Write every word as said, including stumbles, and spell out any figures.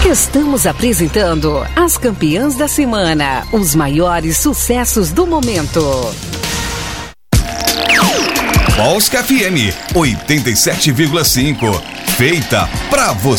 Estamos apresentando as campeãs da semana, os maiores sucessos do momento. Polska F M oitenta e sete vírgula cinco, feita pra você.